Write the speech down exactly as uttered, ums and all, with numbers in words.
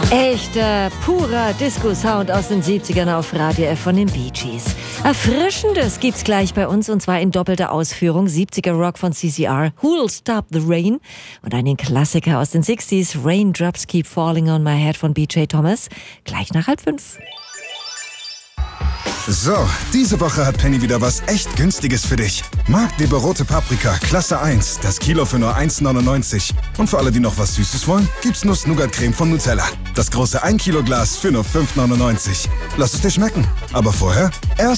Echter, purer Disco-Sound aus den siebzigern auf Radio F von den Bee Gees. Erfrischendes gibt's gleich bei uns und zwar in doppelter Ausführung. siebziger Rock von C C R, Who'll Stop the Rain und einen Klassiker aus den sechzigern, Raindrops Keep Falling on My Head von B J Thomas. Gleich nach halb fünf. So, diese Woche hat Penny wieder was echt Günstiges für dich. Marktleber rote Paprika, Klasse eins, das Kilo für nur eins neunundneunzig. Und für alle, die noch was Süßes wollen, gibt's Nuss-Nougat-Creme von Nutella. Das große ein Kilo Glas für nur fünf neunundneunzig. Lass es dir schmecken. Aber vorher erst